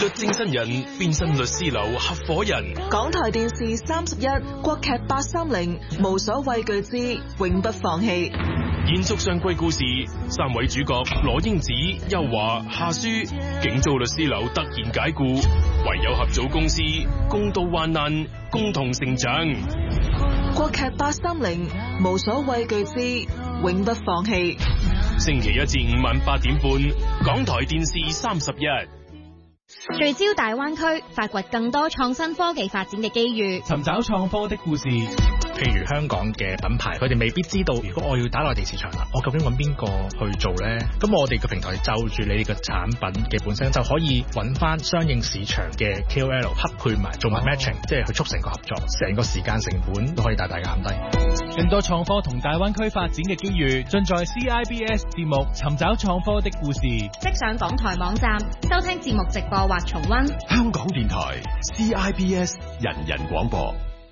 律政新人變身律師樓合夥人。 港台電視31國劇830無所畏懼之永不放棄。 延續上季故事，3位主角羅英子、邱華、夏書，竟遭律師樓突然解雇，唯有合組公司，共度患難，共同成長。 國劇830無所畏懼之永不放棄。 星期一至5晚8點半，港台電視31。 聚焦大灣區，發掘更多創新科技發展嘅機遇， 尋找創科的故事。 譬如香港嘅品牌，佢哋未必知道，如果我要打內地市場啦，我究竟揾邊個去做呢？咁我哋嘅平台就住你嘅產品嘅本身，就可以揾翻相應市場嘅 KOL 匹配埋，做埋 matching，即係去促成個合作，成個時間成本都可以大大減低。 更多創科同大灣區發展嘅機遇，盡在 CIBS 節目尋找創科的故事。 即上港台網站收聽節目直播或重溫。 香港電台 CIBS 人人廣播。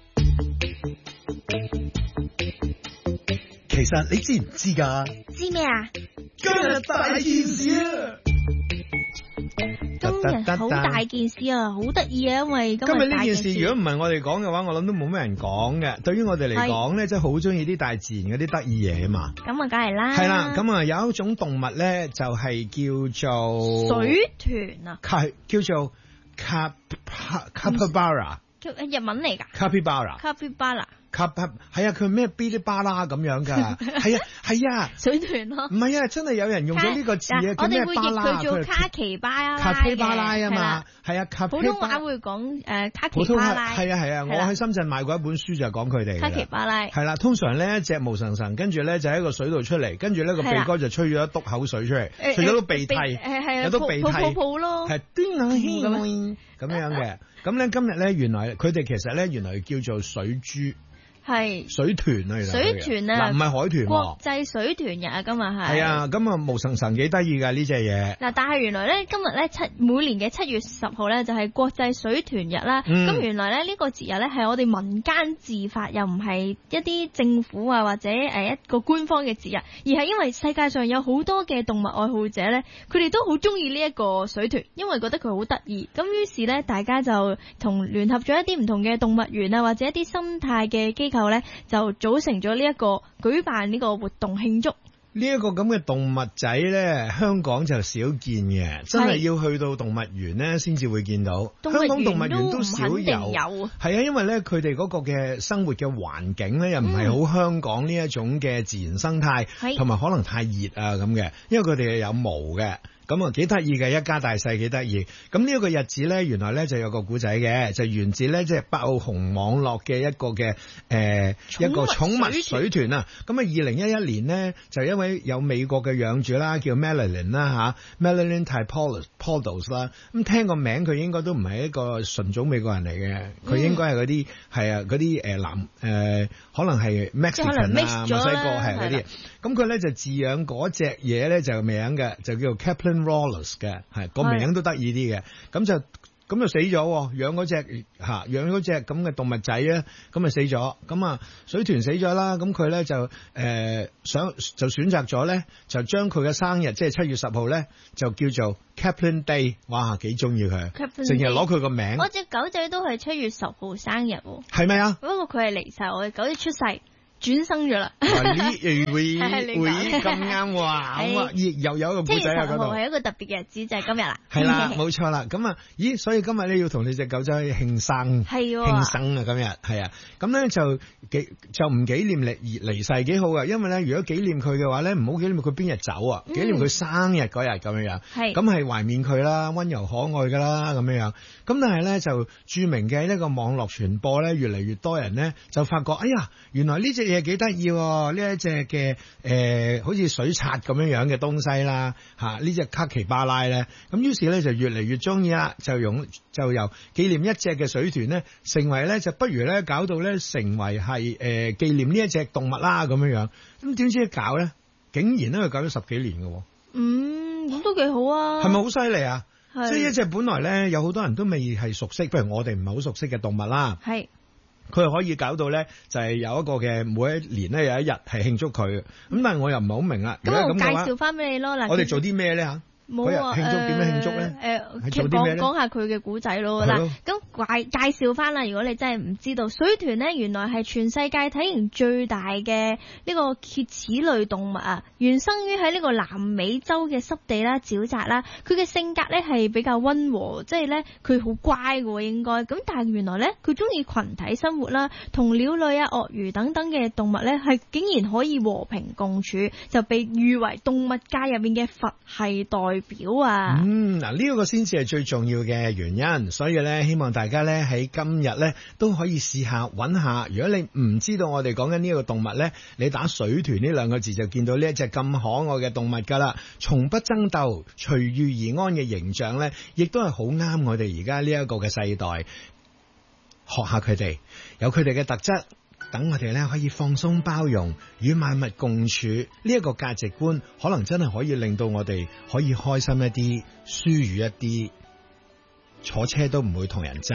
其實你知唔知㗎？ 知咩啊？ 今日大件事啊！ 今日好大件事啊，好得意啊！因為今日呢件事，如果唔係我哋講嘅話，我諗都冇咩人講嘅。對於我哋嚟講咧，即係好中意啲大自然嗰啲得意嘢啊嘛。 咁啊，梗係啦。 係啦，咁啊有一種動物咧，就係叫做水豚啊， 叫做 capybara， 日文嚟㗎。 capybara。係啊，佢咩嗶哩吧啦咁樣㗎，係啊， 水豚咯， 唔係啊，真係有人用咗呢個字啊， 我哋會譯佢做卡奇巴拉， 卡皮巴拉啊嘛，係啊， 普通話會講卡奇巴拉， 係啊，我喺深圳買過一本書就係講佢哋卡奇巴拉， 係啦，通常咧一隻毛層層，跟住咧就喺個水度出嚟，跟住咧個鼻哥就吹咗一篤口水出嚟，除咗個鼻涕，有篤鼻涕， 泡咯， 係咁樣嘅，咁咧今日咧原來佢哋其實咧原來叫做水豬。係水豚啊， 水豚啊， 嗱唔係海豚， 國際水豚日啊，今日係啊，咁啊毛層層幾得意噶呢隻嘢。 嗱，但係原來咧今日咧每年嘅7月10號咧就係國際水豚日啦。咁原來咧呢個節日咧係我哋民間自發，又唔係一啲政府啊或者一個官方嘅節日，而係因為世界上有好多嘅動物愛好者咧，佢哋都好中意呢一個水豚，因為覺得佢好得意。咁於是咧大家就聯合咗一啲唔同嘅動物園啊或者一啲生態嘅機構咧就組成咗呢一個舉辦呢個活動慶祝。 呢一個咁嘅動物仔咧，香港就少見嘅，真係要去到動物園咧先至會見到。香港動物園都少有，係啊，因為咧佢哋嗰個嘅生活嘅環境咧又唔係好香港呢一種嘅自然生態，同埋可能太熱啊咁嘅，因為佢哋有毛嘅。咁啊幾得意嘅，一家大細幾得意。咁呢一個日子咧，原來咧就有個古仔嘅，就源自咧即係爆紅網絡嘅一個嘅一個寵物水豚啊。咁啊2011年咧就因為有美國嘅養主啦，叫 Marilyn 啦吓 Marilyn Typodos 啦。咁聽個名佢應該都唔係一個純種美國人嚟嘅，佢應該係嗰啲係啊嗰啲南可能係 Mexican 啊墨西哥係嗰啲。咁佢咧就飼養嗰隻嘢咧就名嘅就叫做 Caplin Rawlers 嘅，係個名都得意啲嘅，咁就死咗，養嗰隻咁嘅動物仔咧，咁咪死咗，咁啊水豚死咗啦，咁佢咧就選擇咗咧，就將佢嘅生日即係7月10號咧，就叫做 Caplin Day， 哇幾中意佢，成日攞佢個名。 我隻狗仔都係7月10號生日， 係咪啊？ 不過佢係離世，我嘅狗仔出世。轉生咗啦， 會咁啱喎，又有一個古仔啊！嗰度係一個特別嘅日子，就係今日啦。 係啦，冇錯啦。咁啊，咦？所以今日咧要同你隻狗仔慶生，慶生啊！今日係啊，咁咧就唔紀念離世幾好噶，因為咧如果紀念佢嘅話咧，唔好紀念佢邊日走啊，紀念佢生日嗰日咁樣樣。係咁係懷緬佢啦，溫柔可愛噶啦咁樣樣。咁但係咧就著名嘅呢個網絡傳播咧，越嚟越多人咧就發覺，哎呀，原來呢隻嘢幾得意喎！呢一隻嘅好似水刷咁樣樣嘅東西啦，呢隻卡奇巴拉咧，咁於是咧就越嚟越中意啦，就由紀念一隻嘅水豚咧，成為咧就不如咧搞到咧成為係紀念呢一隻動物啦咁樣樣。咁點知一搞咧，竟然咧佢搞咗10幾年嘅。 咁都幾好啊！ 係咪好犀利啊？即係一隻本來咧有好多人都未係熟悉，譬如我哋唔係好熟悉嘅動物啦。係。佢係可以搞到咧，就係有一個嘅每一年咧有一日係慶祝佢。咁但係我又唔係好明啦。 咁我介紹翻俾你咯。嗱， 我哋做啲咩咧嚇？ 冇啊， 慶祝點樣慶祝咧？ 講下佢嘅古仔咯。嗱，咁介紹翻啦，如果你真係唔知道，水豚呢原來係全世界體型最大嘅呢個蠍齒類動物啊，原生於喺呢個南美洲嘅濕地啦、沼澤啦，佢嘅性格呢係比較溫和，即係呢佢好乖嘅應該，咁但係原來呢佢中意群體生活啦，同鳥類啊、鱷魚等等嘅動物呢係竟然可以和平共處，就被譽為動物界入面嘅佛系代表啊。 嗱，呢個先至係最重要嘅原因，所以咧希望大家咧喺今日咧都可以試下揾下。如果你唔知道我哋講緊呢個動物咧，你打水豚呢兩個字就見到呢一隻咁可愛嘅動物噶啦，從不爭鬥、隨遇而安嘅形象咧，亦都係好啱我哋而家呢一個嘅世代，學下佢哋，有佢哋嘅特質。等我哋咧可以放鬆包容，與萬物共處，呢一個價值觀可能真係可以令到我哋可以開心一啲，舒愉一啲，坐車都唔會同人爭。